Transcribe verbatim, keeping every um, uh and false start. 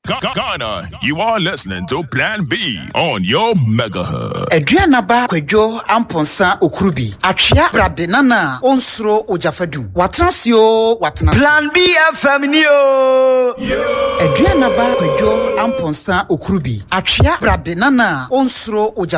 Ghana, you are listening to Plan B on your megahertz. Adrianaba Kwejo Amponsa Okurubi. Achia Bradenana Onsro Ojafadu. Watransio Watna. Plan B F M Neo. Adrianaba Kwejo Amponsa Okurubi. Achia Bradenana Onsro Ojafadu.